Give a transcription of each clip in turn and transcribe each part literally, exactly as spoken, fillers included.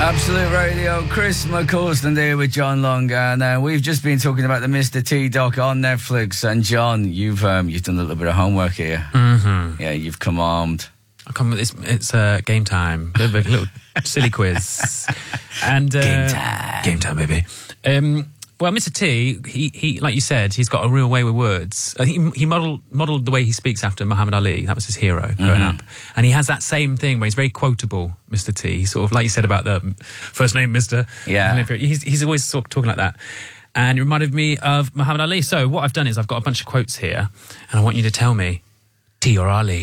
Absolute Radio, Chris McCausland here with John Long, and uh, we've just been talking about the Mister T doc on Netflix. And John, you've um, you've done a little bit of homework here. Mm-hmm. Yeah, you've come armed. I come with this. It's uh, game time. A little, little silly quiz. And uh, Game time. Game time, baby. Um, well, Mister T, he, he, like you said, he's got a real way with words. Uh, he he modelled modelled the way he speaks after Muhammad Ali. That was his hero growing Mm-hmm. up, and he has that same thing where he's very quotable. Mister T, sort of like you said about the first name, Mister Yeah. He's he's always sort of talking like that. And it reminded me of Muhammad Ali. So what I've done is I've got a bunch of quotes here, and I want you to tell me T or Ali.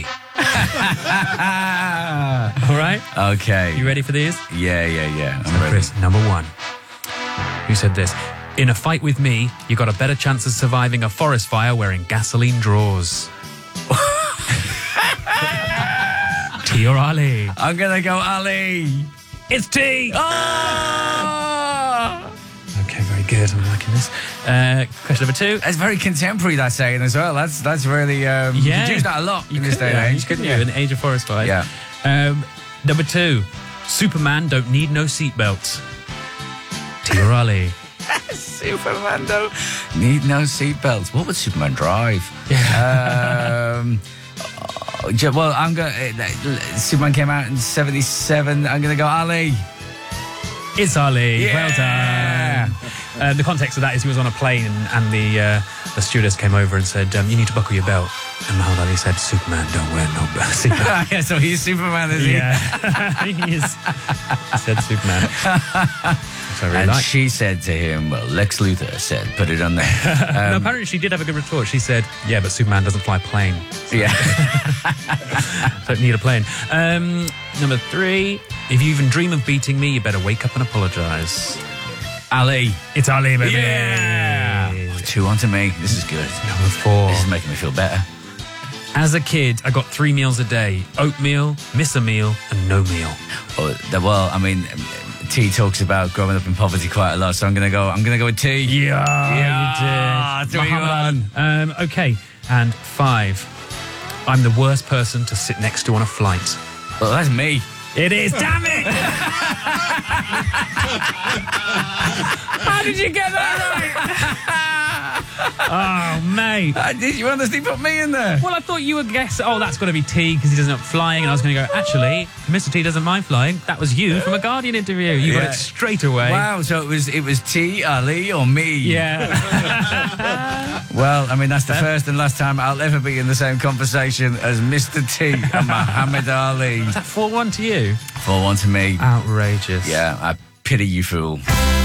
All right. Okay. You ready for these? Yeah, yeah, yeah. I'm So, ready. Chris, number one. Who said this? In a fight with me, you got a better chance of surviving a forest fire wearing gasoline drawers. T or Ali? I'm gonna go Ali. It's T! Oh! Okay, very good. I'm liking this. Uh, question number two. It's very contemporary, that saying as well. That's that's really um, Yeah. you use that a lot You in this could, day yeah, and you age, couldn't couldn't you? you? In the age of forest fires. Yeah. Um, number two. Superman don't need no seatbelt. T or Ali? Superman don't need no seatbelts. What would Superman drive? um, oh, j- well, I'm going. Uh, Superman came out in seventy-seven. I'm going to go Ali. It's Ali. Yeah. Well done. Uh, the context of that is he was on a plane and, and the uh, the stewardess came over and said, um, "You need to buckle your belt." And Muhammad Ali said, "Superman don't wear no belt." Seatbelt. Yeah, so he's Superman, is he? Yeah, he is. He said Superman. Which I really And like. she said to him, well, Lex Luthor said, put it on there. no, Um, apparently she did have a good retort. She said, "Yeah, but Superman doesn't fly plane. yeah. Don't need a plane." Um, number three. If you even dream of beating me, you better wake up and apologise. Ali. It's Ali, baby. Yeah. Two on to me. This is good. Number four. This is making me feel better. As a kid, I got three meals a day. Oatmeal, miss a meal, and no meal. Oh, the- well, I mean, T talks about growing up in poverty quite a lot, so I'm gonna go. I'm gonna go with T. Yeah, Yeah, you did. three Muhammad. Um, okay, and five. I'm the worst person to sit next to on a flight. Well, that's me. It is. Damn it! How did you get that right? Oh, mate. Uh, did you honestly put me in there? Well, I thought you would guess, oh, that's got to be T because he doesn't like flying. And I was going to go, actually, Mister T doesn't mind flying. That was you from a Guardian interview. You got Yeah. it straight away. Wow, so it was it was T, Ali, or me? Yeah. Well, I mean, that's the first and last time I'll ever be in the same conversation as Mister T and Muhammad Ali. four one to you. four one to me. Outrageous. Yeah, I pity you, fool.